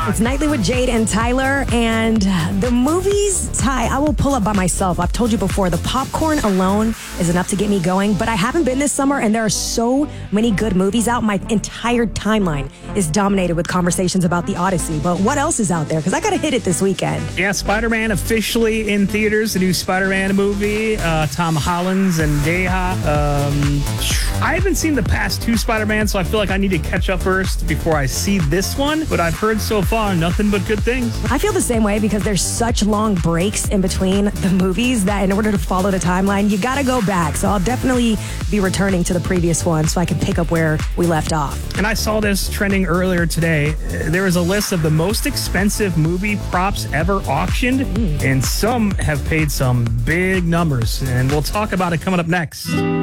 It's Nightly with Jade and Tyler, and the movies, Ty, I will pull up by myself. I've told you before, the popcorn alone is enough to get me going, but I haven't been this summer, and there are so many good movies out. My entire timeline is dominated with conversations about The Odyssey, but what else is out there? Because I got to hit it this weekend. Yeah, Spider-Man officially in theaters, the new Spider-Man movie, Tom Holland's and Deha. I haven't seen the past two Spider-Man, so I feel like I need to catch up first before I see this one, but I've heard so far nothing but good things. I feel the same way because there's such long breaks in between the movies that in order to follow the timeline, you got to go back. So I'll definitely be returning to the previous one so I can pick up where we left off. And I saw this trending earlier today. There is a list of the most expensive movie props ever auctioned, and some have paid some big numbers, and we'll talk about it coming up next.